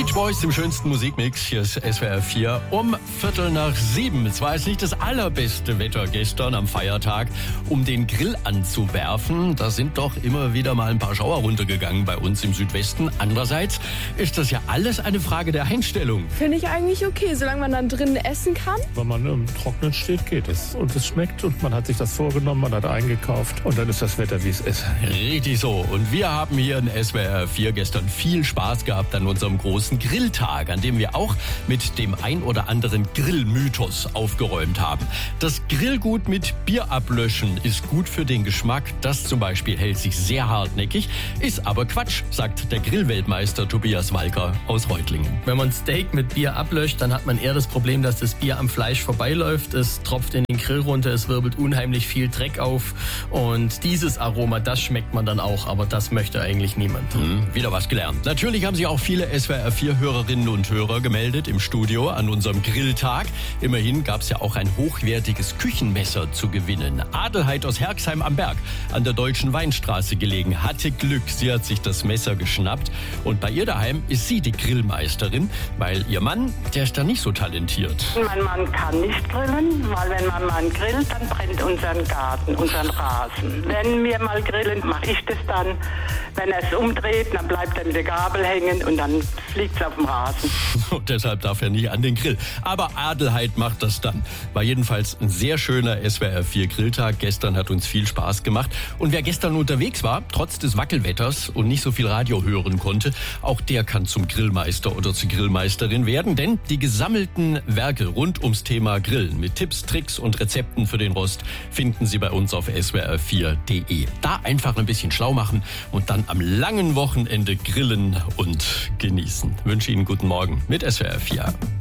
Beach Boys im schönsten Musikmix. Hier ist SWR 4 um 7:15. Es war jetzt nicht das allerbeste Wetter gestern am Feiertag, um den Grill anzuwerfen. Da sind doch immer wieder mal ein paar Schauer runtergegangen bei uns im Südwesten. Andererseits ist das ja alles eine Frage der Einstellung. Finde ich eigentlich okay, solange man dann drinnen essen kann. Wenn man im Trocknen steht, geht es. Und es schmeckt und man hat sich das vorgenommen, man hat eingekauft und dann ist das Wetter, wie es ist. Richtig so. Und wir haben hier in SWR 4 gestern viel Spaß gehabt an unserem großen Grilltag, an dem wir auch mit dem ein oder anderen Grillmythos aufgeräumt haben. Das Grillgut mit Bier ablöschen ist gut für den Geschmack. Das zum Beispiel hält sich sehr hartnäckig, ist aber Quatsch, sagt der Grillweltmeister Tobias Walker aus Reutlingen. Wenn man Steak mit Bier ablöscht, dann hat man eher das Problem, dass das Bier am Fleisch vorbeiläuft. Es tropft in den Grill runter, es wirbelt unheimlich viel Dreck auf und dieses Aroma, das schmeckt man dann auch, aber das möchte eigentlich niemand. Wieder was gelernt. Natürlich haben sich auch viele SWR 4 Hörerinnen und Hörer gemeldet im Studio an unserem Grilltag. Immerhin gab es ja auch ein hochwertiges Küchenmesser zu gewinnen. Adelheid aus Herxheim am Berg an der Deutschen Weinstraße gelegen hatte Glück. Sie hat sich das Messer geschnappt und bei ihr daheim ist sie die Grillmeisterin, weil ihr Mann, der ist da nicht so talentiert. Mein Mann kann nicht grillen, weil wenn mein Mann grillt, dann brennt unseren Garten, unseren Rasen. Wenn wir mal grillen, mache ich das dann. Wenn er es umdreht, dann bleibt er mit der Gabel hängen und dann fliegt es auf dem Rasen. Und deshalb darf er nie an den Grill. Aber Adelheid macht das dann. War jedenfalls ein sehr schöner SWR 4 Grilltag. Gestern hat uns viel Spaß gemacht. Und wer gestern unterwegs war, trotz des Wackelwetters und nicht so viel Radio hören konnte, auch der kann zum Grillmeister oder zur Grillmeisterin werden. Denn die gesammelten Werke rund ums Thema Grillen mit Tipps, Tricks und Rezepten für den Rost finden Sie bei uns auf swr4.de. Da einfach ein bisschen schlau machen und dann am langen Wochenende grillen und genießen. Ich wünsche Ihnen guten Morgen mit SWR 4.